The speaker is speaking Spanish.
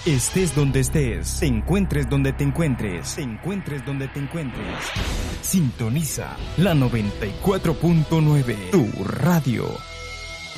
Estés donde estés, te encuentres donde te encuentres, Sintoniza la 94.9, tu radio.